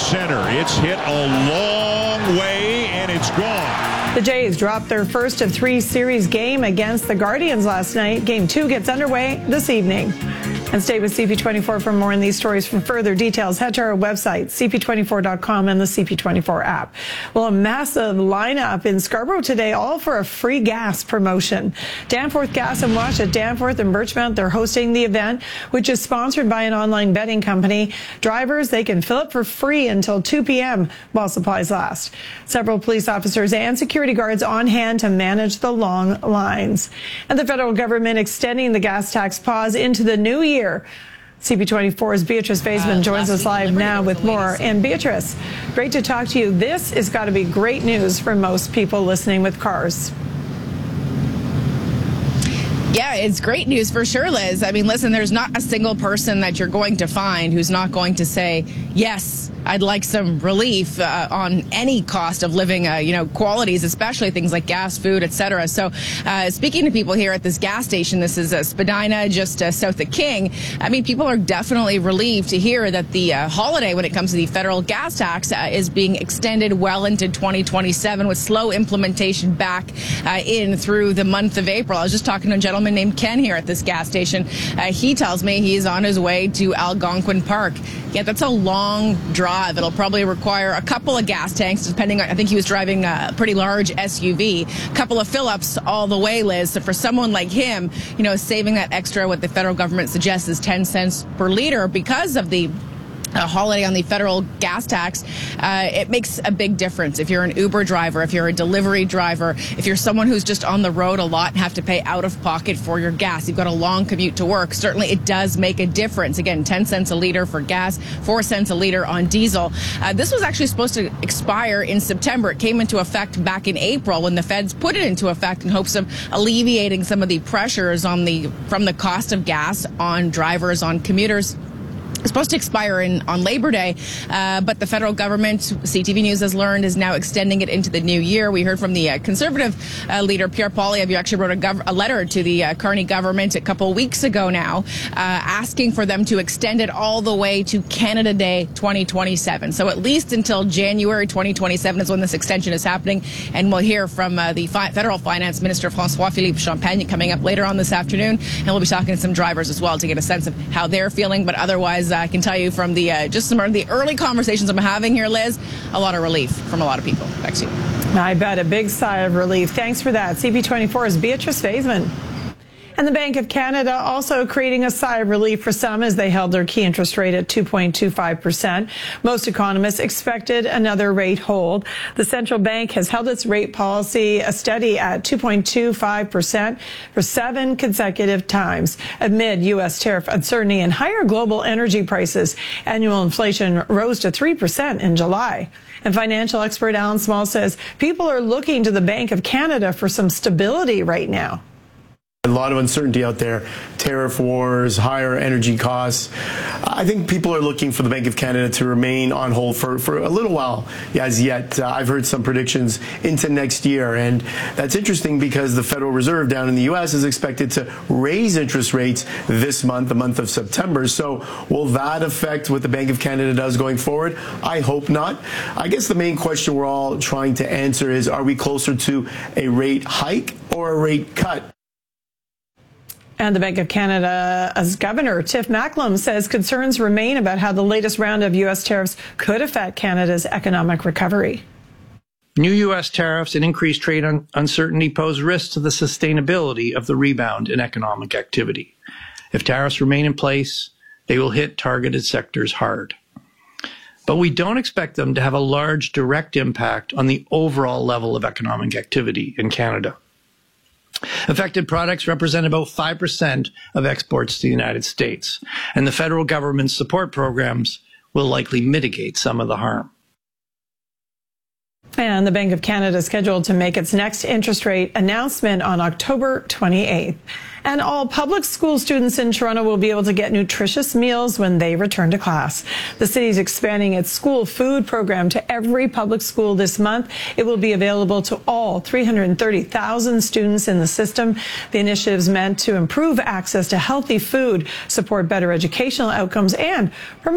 center. It's hit a long way, and it's gone. The Jays dropped their first of 3 series game against the Guardians last night. Game 2 gets underway this evening. And stay with CP24 for more on these stories. For further details, head to our website, cp24.com, and the CP24 app. Well, a massive lineup in Scarborough today, all for a free gas promotion. Danforth Gas and Wash at Danforth and Birchmount, they're hosting the event, which is sponsored by an online betting company. Drivers, they can fill up for free until 2 p.m. while supplies last. Several police officers and security guards on hand to manage the long lines. And the federal government extending the gas tax pause into the new year. CP24's Beatrice Faisman joins us live now with more. And Beatrice, great to talk to you. This has got to be great news for most people listening with cars. Yeah, it's great news for sure, Liz. I mean, listen, there's not a single person that you're going to find who's not going to say, yes, I'd like some relief on any cost of living, qualities, especially things like gas, food, etc. So speaking to people here at this gas station, this is Spadina, just south of King. I mean, people are definitely relieved to hear that the holiday when it comes to the federal gas tax is being extended well into 2027 with slow implementation back in through the month of April. I was just talking to a gentleman named Ken here at this gas station. He tells me he's on his way to Algonquin Park. Yeah, that's a long drive. It'll probably require a couple of gas tanks, depending on, I think he was driving a pretty large SUV, a couple of fill-ups all the way, Liz. So for someone like him, saving that extra, what the federal government suggests is 10 cents per liter because of the holiday on the federal gas tax, it makes a big difference. If you're an Uber driver, if you're a delivery driver, if you're someone who's just on the road a lot and have to pay out of pocket for your gas, you've got a long commute to work, certainly it does make a difference. Again, 10 cents a liter for gas, 4 cents a liter on diesel. This was actually supposed to expire in September. It came into effect back in April when the feds put it into effect in hopes of alleviating some of the pressures from the cost of gas on drivers, on commuters. It's supposed to expire on Labor Day, but the federal government, CTV News has learned, is now extending it into the new year. We heard from the Conservative leader, Pierre Poilievre, who actually wrote a letter to the Carney government a couple of weeks ago now, asking for them to extend it all the way to Canada Day 2027. So at least until January 2027 is when this extension is happening. And we'll hear from the federal finance minister, François-Philippe Champagne, coming up later on this afternoon. And we'll be talking to some drivers as well to get a sense of how they're feeling. But otherwise, I can tell you from just some of the early conversations I'm having here, Liz, a lot of relief from a lot of people. Back to you. I bet, a big sigh of relief. Thanks for that. CP24's Beatrice Faisman. And the Bank of Canada also creating a sigh of relief for some as they held their key interest rate at 2.25%. Most economists expected another rate hold. The central bank has held its rate policy steady at 2.25% for 7 consecutive times amid U.S. tariff uncertainty and higher global energy prices. Annual inflation rose to 3% in July. And financial expert Alan Small says people are looking to the Bank of Canada for some stability right now. A lot of uncertainty out there, tariff wars, higher energy costs. I think people are looking for the Bank of Canada to remain on hold for a little while as yet. I've heard some predictions into next year, and that's interesting because the Federal Reserve down in the U.S. is expected to raise interest rates this month, the month of September. So will that affect what the Bank of Canada does going forward? I hope not. I guess the main question we're all trying to answer is, are we closer to a rate hike or a rate cut? And the Bank of Canada's Governor, Tiff Macklem, says concerns remain about how the latest round of U.S. tariffs could affect Canada's economic recovery. New U.S. tariffs and increased trade uncertainty pose risks to the sustainability of the rebound in economic activity. If tariffs remain in place, they will hit targeted sectors hard. But we don't expect them to have a large direct impact on the overall level of economic activity in Canada. Affected products represent about 5% of exports to the United States, and the federal government's support programs will likely mitigate some of the harm. And the Bank of Canada is scheduled to make its next interest rate announcement on October 28th. And all public school students in Toronto will be able to get nutritious meals when they return to class. The city is expanding its school food program to every public school this month. It will be available to all 330,000 students in the system. The initiative is meant to improve access to healthy food, support better educational outcomes, and promote